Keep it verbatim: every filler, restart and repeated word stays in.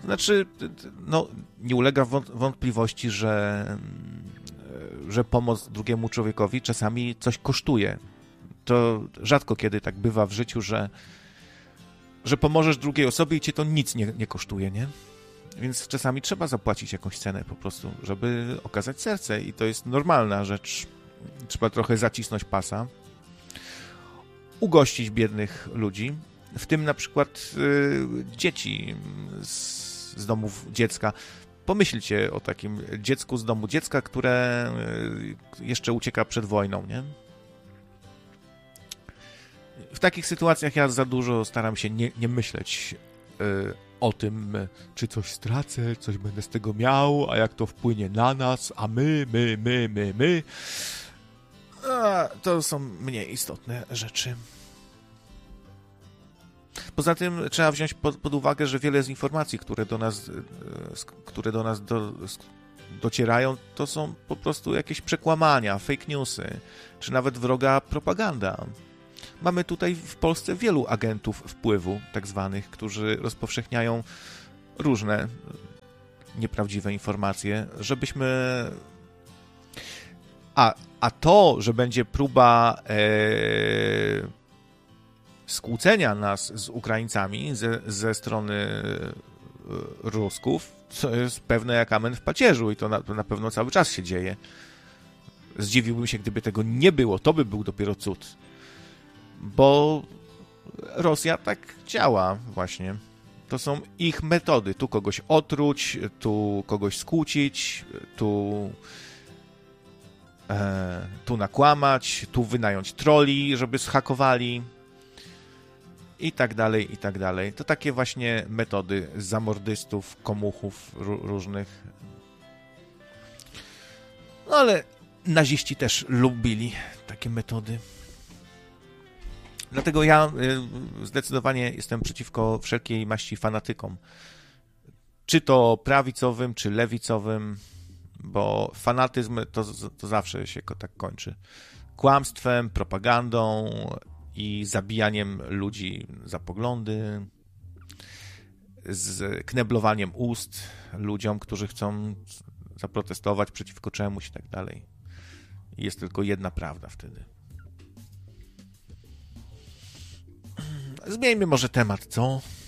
Znaczy, no, nie ulega wątpliwości, że, że pomoc drugiemu człowiekowi czasami coś kosztuje. To rzadko kiedy tak bywa w życiu, że, że pomożesz drugiej osobie i cię to nic nie, nie kosztuje, nie? Więc czasami trzeba zapłacić jakąś cenę po prostu, żeby okazać serce i to jest normalna rzecz. Trzeba trochę zacisnąć pasa, ugościć biednych ludzi, w tym na przykład y, dzieci z, z domów dziecka. Pomyślcie o takim dziecku z domu dziecka, które y, jeszcze ucieka przed wojną, nie? W takich sytuacjach ja za dużo staram się nie, nie myśleć y, o tym, czy coś stracę, coś będę z tego miał, a jak to wpłynie na nas, a my, my, my, my, my. A, to są mniej istotne rzeczy. Poza tym trzeba wziąć pod, pod uwagę, że wiele z informacji, które do nas, które do nas do, docierają, to są po prostu jakieś przekłamania, fake newsy, czy nawet wroga propaganda. Mamy tutaj w Polsce wielu agentów wpływu, tak zwanych, którzy rozpowszechniają różne nieprawdziwe informacje, żebyśmy... A, a to, że będzie próba e... skłócenia nas z Ukraińcami ze, ze strony Rusków, to jest pewne jak amen w pacierzu i to na, to na pewno cały czas się dzieje. Zdziwiłbym się, gdyby tego nie było. To by był dopiero cud. Bo Rosja tak działa właśnie. To są ich metody. Tu kogoś otruć, tu kogoś skłócić, tu, e, tu nakłamać, tu wynająć troli, żeby zhakowali i tak dalej, i tak dalej. To takie właśnie metody zamordystów, komuchów różnych. No ale naziści też lubili takie metody. Dlatego ja zdecydowanie jestem przeciwko wszelkiej maści fanatykom. Czy to prawicowym, czy lewicowym, bo fanatyzm to, to zawsze się tak kończy. Kłamstwem, propagandą i zabijaniem ludzi za poglądy, z kneblowaniem ust ludziom, którzy chcą zaprotestować przeciwko czemuś i tak dalej. Jest tylko jedna prawda wtedy. Zmieńmy może temat, co?